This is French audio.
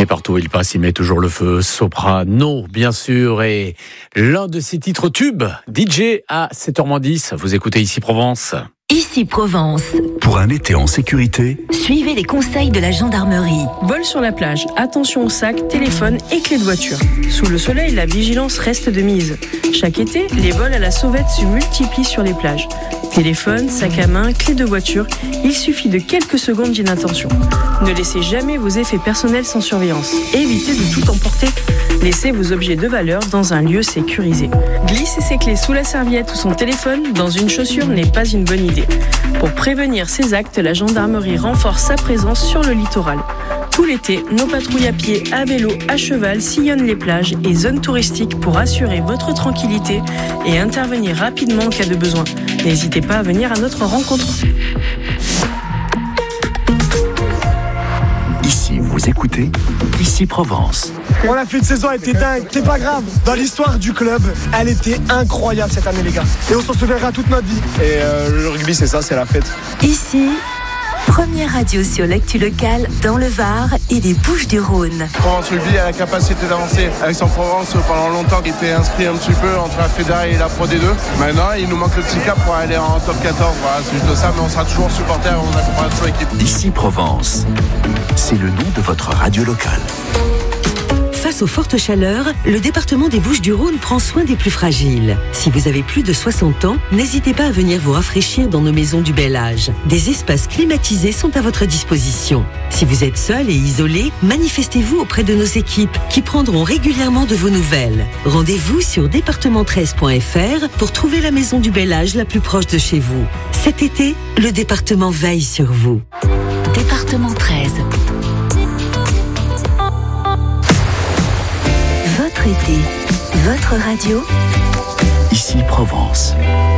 partout où il passe, il met toujours le feu. Soprano, bien sûr, et l'un de ses titres tubes, DJ à 7h10. Vous écoutez Ici Provence. Ici Provence. Pour un été en sécurité, Suivez les conseils de la gendarmerie. Vol sur la plage, attention aux sacs, téléphone et clés de voiture. Sous le soleil, la vigilance reste de mise. Chaque été, les vols à la sauvette se multiplient sur les plages. Téléphone, sac à main, clés de voiture, il suffit de quelques secondes d'inattention. Ne laissez jamais vos effets personnels sans surveillance. Évitez de tout emporter. Laissez vos objets de valeur dans un lieu sécurisé. Glisser ses clés sous la serviette ou son téléphone dans une chaussure n'est pas une bonne idée. Pour prévenir ces actes, la gendarmerie renforce sa présence sur le littoral. Tout l'été, nos patrouilles à pied, à vélo, à cheval sillonnent les plages et zones touristiques pour assurer votre tranquillité et intervenir rapidement en cas de besoin. N'hésitez pas à venir à notre rencontre. ici vous écoutez Ici Provence. On a fait une saison, elle était dingue. C'est pas grave. Dans l'histoire du club, elle était incroyable cette année, les gars. Et on s'en souviendra toute notre vie. Et le rugby, c'est ça, c'est la fête. Ici, première radio sur l'actu locale dans le Var et les Bouches-du-Rhône. Provence Rugby a la capacité d'avancer. Aix-en-Provence, pendant longtemps, qui était inscrit un petit peu entre la Fédéra et la Pro D2. Maintenant, il nous manque le petit cap pour aller en top 14. Voilà, c'est juste ça, mais on sera toujours supporter, on accompagne toute l'équipe. Ici Provence, c'est le nom de votre radio locale. Face aux fortes chaleurs, le département des Bouches-du-Rhône prend soin des plus fragiles. Si vous avez plus de 60 ans, n'hésitez pas à venir vous rafraîchir dans nos maisons du bel âge. Des espaces climatisés sont à votre disposition. Si vous êtes seul et isolé, manifestez-vous auprès de nos équipes qui prendront régulièrement de vos nouvelles. Rendez-vous sur département13.fr pour trouver la maison du bel âge la plus proche de chez vous. Cet été, le département veille sur vous. Département 13. Votre été, votre radio. Ici Provence.